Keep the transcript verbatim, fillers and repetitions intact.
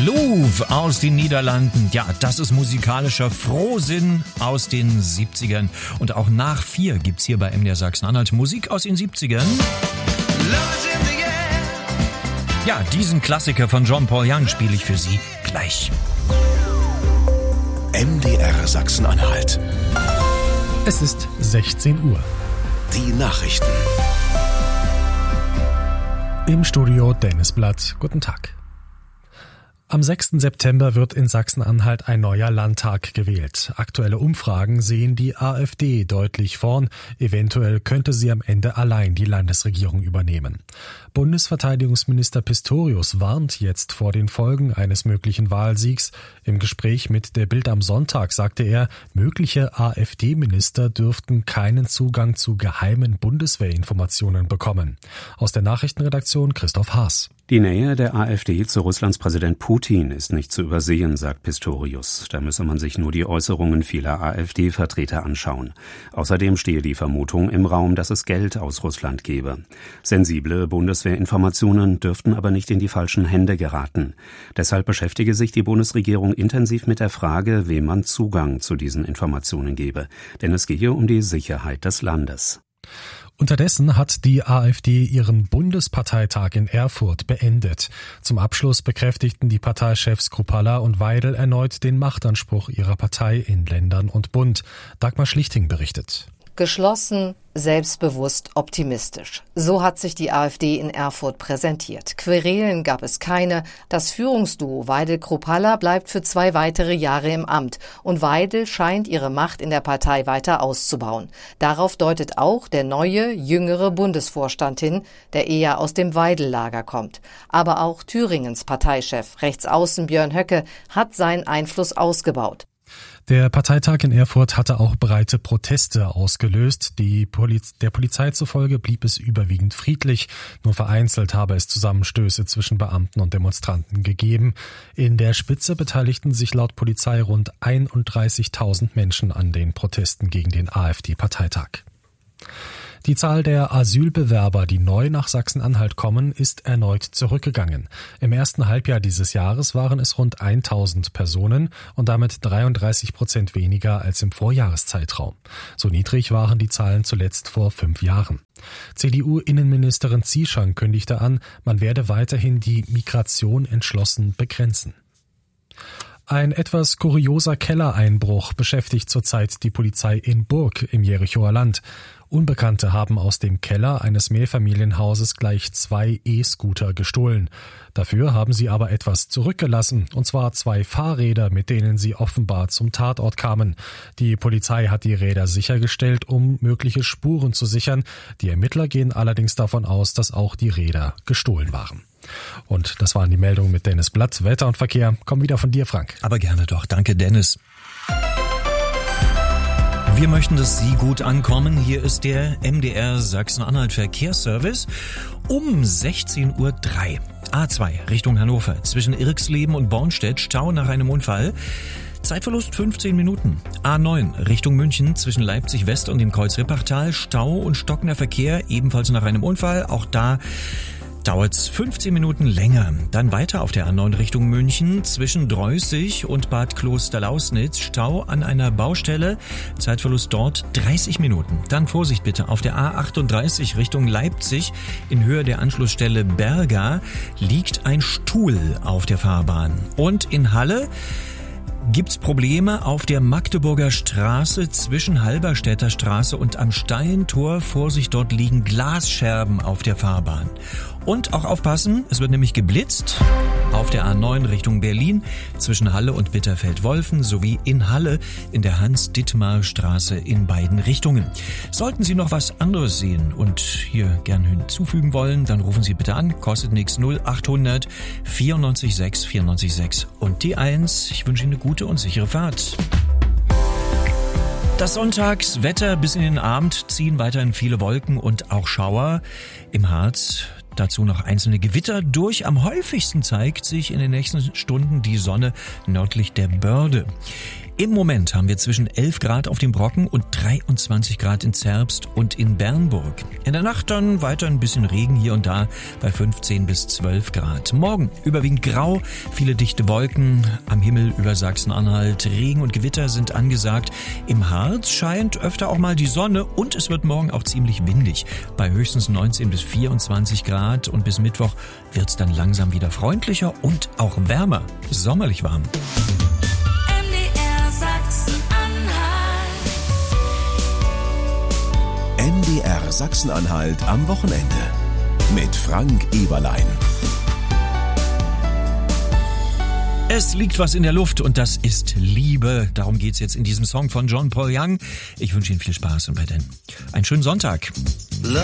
Louvre aus den Niederlanden. Ja, das ist musikalischer Frohsinn aus den siebzigern. Und auch nach vier gibt's hier bei M D R Sachsen-Anhalt Musik aus den siebzigern. Ja, diesen Klassiker von Jean-Paul Young spiele ich für Sie gleich. M D R Sachsen-Anhalt. Es ist sechzehn Uhr. Die Nachrichten. Im Studio Dennis Blatt. Guten Tag. Am sechsten September wird in Sachsen-Anhalt ein neuer Landtag gewählt. Aktuelle Umfragen sehen die AfD deutlich vorn. Eventuell könnte sie am Ende allein die Landesregierung übernehmen. Bundesverteidigungsminister Pistorius warnt jetzt vor den Folgen eines möglichen Wahlsiegs. Im Gespräch mit der Bild am Sonntag sagte er, mögliche AfD-Minister dürften keinen Zugang zu geheimen Bundeswehrinformationen bekommen. Aus der Nachrichtenredaktion Christoph Haas. Die Nähe der AfD zu Russlands Präsident Putin ist nicht zu übersehen, sagt Pistorius. Da müsse man sich nur die Äußerungen vieler AfD-Vertreter anschauen. Außerdem stehe die Vermutung im Raum, dass es Geld aus Russland gebe. Sensible Bundeswehrinformationen dürften aber nicht in die falschen Hände geraten. Deshalb beschäftige sich die Bundesregierung intensiv mit der Frage, wem man Zugang zu diesen Informationen gebe. Denn es gehe um die Sicherheit des Landes. Unterdessen hat die AfD ihren Bundesparteitag in Erfurt beendet. Zum Abschluss bekräftigten die Parteichefs Kruppalla und Weidel erneut den Machtanspruch ihrer Partei in Ländern und Bund. Dagmar Schlichting berichtet. Geschlossen, selbstbewusst, optimistisch. So hat sich die AfD in Erfurt präsentiert. Querelen gab es keine. Das Führungsduo Weidel-Kruppalla bleibt für zwei weitere Jahre im Amt. Und Weidel scheint ihre Macht in der Partei weiter auszubauen. Darauf deutet auch der neue, jüngere Bundesvorstand hin, der eher aus dem Weidel-Lager kommt. Aber auch Thüringens Parteichef, Rechtsaußen Björn Höcke, hat seinen Einfluss ausgebaut. Der Parteitag in Erfurt hatte auch breite Proteste ausgelöst. Die Poliz- der Polizei zufolge blieb es überwiegend friedlich. Nur vereinzelt habe es Zusammenstöße zwischen Beamten und Demonstranten gegeben. In der Spitze beteiligten sich laut Polizei rund einunddreißigtausend Menschen an den Protesten gegen den AfD-Parteitag. Die Zahl der Asylbewerber, die neu nach Sachsen-Anhalt kommen, ist erneut zurückgegangen. Im ersten Halbjahr dieses Jahres waren es rund tausend Personen und damit dreiunddreißig Prozent weniger als im Vorjahreszeitraum. So niedrig waren die Zahlen zuletzt vor fünf Jahren. C D U-Innenministerin Zieschang kündigte an, man werde weiterhin die Migration entschlossen begrenzen. Ein etwas kurioser Kellereinbruch beschäftigt zurzeit die Polizei in Burg im Jerichoer Land. Unbekannte haben aus dem Keller eines Mehrfamilienhauses gleich zwei E-Scooter gestohlen. Dafür haben sie aber etwas zurückgelassen, und zwar zwei Fahrräder, mit denen sie offenbar zum Tatort kamen. Die Polizei hat die Räder sichergestellt, um mögliche Spuren zu sichern. Die Ermittler gehen allerdings davon aus, dass auch die Räder gestohlen waren. Und das waren die Meldungen mit Dennis Blatt. Wetter und Verkehr kommen wieder von dir, Frank. Aber gerne doch. Danke, Dennis. Wir möchten, dass Sie gut ankommen. Hier ist der M D R Sachsen-Anhalt Verkehrsservice um sechzehn Uhr drei. A zwei Richtung Hannover. Zwischen Irxleben und Bornstedt Stau nach einem Unfall. Zeitverlust fünfzehn Minuten. A neun Richtung München zwischen Leipzig West und dem Kreuz Rippachtal. Stau und stockender Verkehr ebenfalls nach einem Unfall. Auch da dauert's fünfzehn Minuten länger. Dann weiter auf der A neun Richtung München zwischen Dreußig und Bad Klosterlausnitz. Stau an einer Baustelle. Zeitverlust dort dreißig Minuten. Dann Vorsicht bitte auf der A achtunddreißig Richtung Leipzig. In Höhe der Anschlussstelle Berga liegt ein Stuhl auf der Fahrbahn. Und in Halle gibt's Probleme auf der Magdeburger Straße zwischen Halberstädter Straße und am Steintor. Vorsicht, dort liegen Glasscherben auf der Fahrbahn. Und auch aufpassen, es wird nämlich geblitzt auf der A neun Richtung Berlin zwischen Halle und Bitterfeld-Wolfen sowie in Halle in der Hans-Dittmar-Straße in beiden Richtungen. Sollten Sie noch was anderes sehen und hier gern hinzufügen wollen, dann rufen Sie bitte an, kostet nichts, null achthundert vierundneunzig sechs vierundneunzig sechs und die eins. Ich wünsche Ihnen eine gute und sichere Fahrt. Das Sonntagswetter bis in den Abend ziehen weiterhin viele Wolken und auch Schauer im Harz. Dazu noch einzelne Gewitter durch. Am häufigsten zeigt sich in den nächsten Stunden die Sonne nördlich der Börde. Im Moment haben wir zwischen elf Grad auf dem Brocken und dreiundzwanzig Grad in Zerbst und in Bernburg. In der Nacht dann weiter ein bisschen Regen hier und da bei fünfzehn bis zwölf Grad. Morgen überwiegend grau, viele dichte Wolken am Himmel über Sachsen-Anhalt. Regen und Gewitter sind angesagt. Im Harz scheint öfter auch mal die Sonne und es wird morgen auch ziemlich windig. Bei höchstens neunzehn bis vierundzwanzig Grad und bis Mittwoch wird es dann langsam wieder freundlicher und auch wärmer. Sommerlich warm. M D R Sachsen-Anhalt am Wochenende mit Frank Eberlein. Es liegt was in der Luft und das ist Liebe. Darum geht's jetzt in diesem Song von John Paul Young. Ich wünsche Ihnen viel Spaß und weiterhin einen schönen Sonntag.